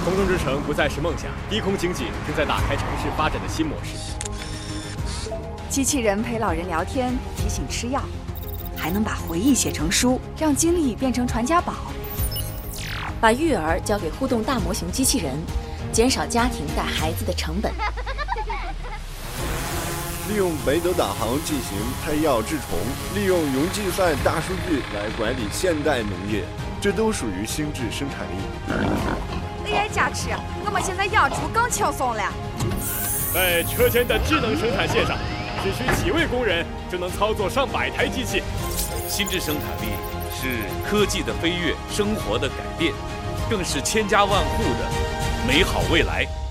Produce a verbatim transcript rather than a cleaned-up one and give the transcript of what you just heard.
空中之城不再是梦想，低空经济正在打开城市发展的新模式。 机器人陪老人聊天，提醒吃药，还能把回忆写成书，让经历变成传家宝。 把育儿交给互动大模型机器人，减少家庭带孩子的成本。 利用北斗导航进行配药治虫，利用云计算大数据来管理现代农业，这都属于心智生产力。 A I 加持，我们现在养猪更轻松了。 在车间的智能生产线上，只需几位工人就能操作上百台机器。 心智生产力是科技的飞跃，生活的改变，更是千家万户的美好未来。